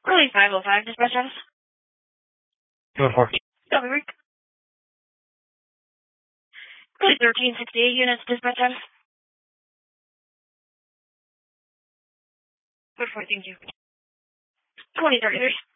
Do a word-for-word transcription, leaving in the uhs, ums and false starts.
Early five oh five, dispatch office. Go for Copy, Rick. Early thirteen sixty-eight units, dispatch office. Good for it, thank you. twenty thirty-three.